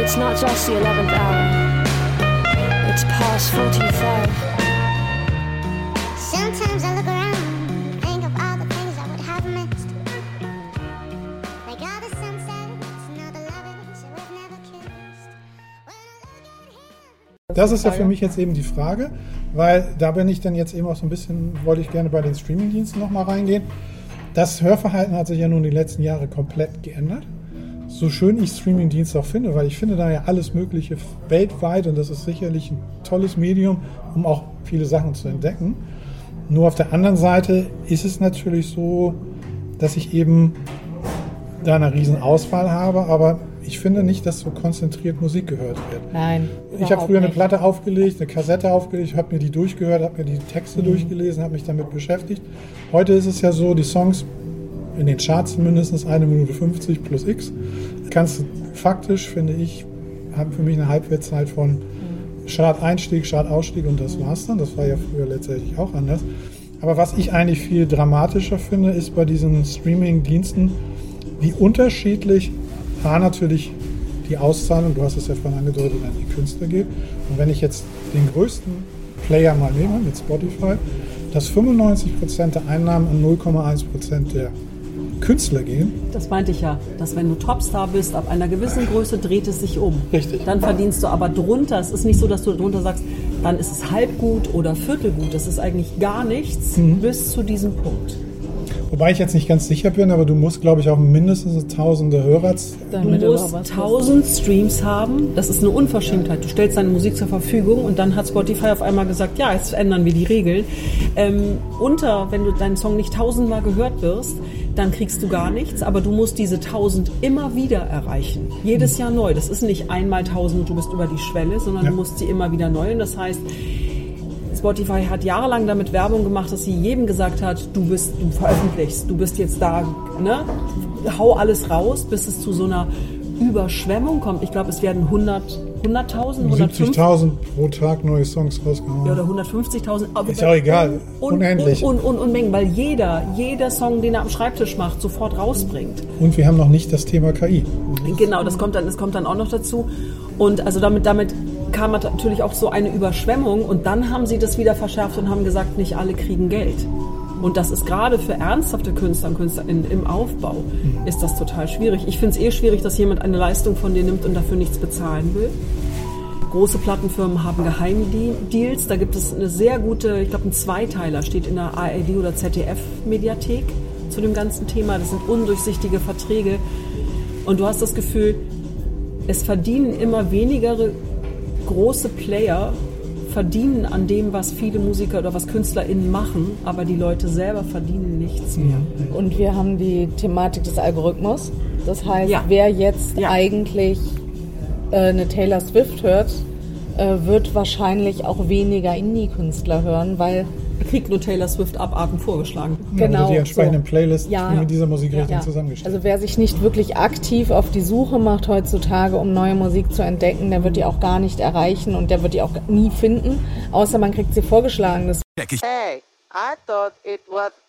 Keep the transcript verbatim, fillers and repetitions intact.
It's not just the eleventh hour. It's past forty-five. Sometimes I look around and think of all the things I would have missed. Like all the sunsets and all the lovers that we've never kissed. When I look at him. Das ist ja für mich jetzt eben die Frage, weil da bin ich dann jetzt eben auch so ein bisschen, wollte ich gerne bei den Streamingdiensten nochmal reingehen. Das Hörverhalten hat sich ja nun die letzten Jahre komplett geändert. So schön ich Streamingdienste auch finde, weil ich finde da ja alles Mögliche weltweit und das ist sicherlich ein tolles Medium, um auch viele Sachen zu entdecken. Nur auf der anderen Seite ist es natürlich so, dass ich eben da eine riesen Auswahl habe, aber ich finde nicht, dass so konzentriert Musik gehört wird. Nein. Ich habe früher eine Platte aufgelegt, eine Kassette aufgelegt, habe mir die durchgehört, habe mir die Texte mhm. durchgelesen, habe mich damit beschäftigt. Heute ist es ja so, die Songs in den Charts sind mindestens eine Minute fünfzig plus X. Kannst du faktisch, finde ich, haben für mich eine Halbwertszeit von Chart-Einstieg, Chart-Ausstieg und das war's dann. Das war ja früher letztendlich auch anders. Aber was ich eigentlich viel dramatischer finde, ist bei diesen Streaming-Diensten, wie unterschiedlich A, natürlich die Auszahlung, du hast es ja vorhin angedeutet, an die Künstler geht. Und wenn ich jetzt den größten Player mal nehme, mit Spotify, dass fünfundneunzig Prozent der Einnahmen an null Komma eins Prozent der Künstler gehen. Das meinte ich ja, dass wenn du Topstar bist, ab einer gewissen Größe dreht es sich um. Richtig. Dann verdienst du aber drunter, es ist nicht so, dass du drunter sagst, dann ist es halb gut oder viertel gut. Das ist eigentlich gar nichts mhm. bis zu diesem Punkt. Wobei ich jetzt nicht ganz sicher bin, aber du musst, glaube ich, auch mindestens tausende Hörer... Du musst tausend Streams haben. Das ist eine Unverschämtheit. Du stellst deine Musik zur Verfügung und dann hat Spotify auf einmal gesagt, ja, jetzt ändern wir die Regeln. Ähm, unter, wenn du deinen Song nicht tausendmal gehört wirst, dann kriegst du gar nichts, aber du musst diese tausend immer wieder erreichen. Jedes Jahr neu. Das ist nicht einmal tausend und du bist über die Schwelle, sondern ja. du musst sie immer wieder neu. Und das heißt... Spotify hat jahrelang damit Werbung gemacht, dass sie jedem gesagt hat, du bist, du veröffentlichst, du bist jetzt da, ne? Hau alles raus, bis es zu so einer Überschwemmung kommt. Ich glaube, es werden hundert, hunderttausend, siebzigtausend pro Tag neue Songs rausgehauen. Ja, oder hundertfünfzigtausend. Ist auch egal, und, unendlich. Und, und, und, und Mengen, weil jeder, jeder Song, den er am Schreibtisch macht, sofort rausbringt. Und wir haben noch nicht das Thema K I. Genau, das kommt dann, das kommt dann auch noch dazu. Und also damit, damit kam natürlich auch so eine Überschwemmung und dann haben sie das wieder verschärft und haben gesagt, nicht alle kriegen Geld. Und das ist gerade für ernsthafte Künstler und Künstlerinnen im Aufbau, mhm. ist das total schwierig. Ich finde es eh schwierig, dass jemand eine Leistung von dir nimmt und dafür nichts bezahlen will. Große Plattenfirmen haben Geheimdeals. Da gibt es eine sehr gute, ich glaube ein Zweiteiler, steht in der A R D oder Z D F-Mediathek zu dem ganzen Thema. Das sind undurchsichtige Verträge. Und du hast das Gefühl, es verdienen immer weniger große Player, verdienen an dem, was viele Musiker oder was KünstlerInnen machen, aber die Leute selber verdienen nichts mehr. Und wir haben die Thematik des Algorithmus. Das heißt, ja. wer jetzt ja. eigentlich äh, eine Taylor Swift hört, äh, wird wahrscheinlich auch weniger Indie-Künstler hören, weil kriegt nur Taylor Swift Abarten vorgeschlagen. Ja, genau. Oder die entsprechenden so. Playlists ja. mit dieser Musikrichtung ja. zusammengestellt. Also wer sich nicht wirklich aktiv auf die Suche macht heutzutage, um neue Musik zu entdecken, der wird die auch gar nicht erreichen und der wird die auch nie finden, außer man kriegt sie vorgeschlagen. Das Hey, I thought it was